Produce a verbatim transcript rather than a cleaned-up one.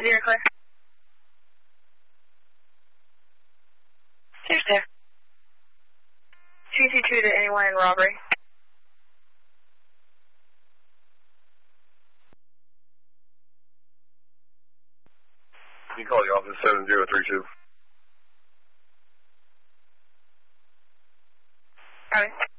Zero clear. Here's there. two two two to anyone in robbery. You call the office seven zero three two. Got it.